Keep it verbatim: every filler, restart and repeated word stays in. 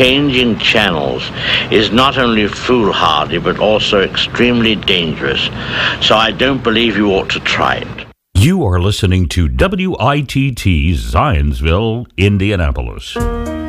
changing channels is not only foolhardy but also extremely dangerous. So I don't believe you ought to try it. You are listening to W I T T Zionsville, Indianapolis.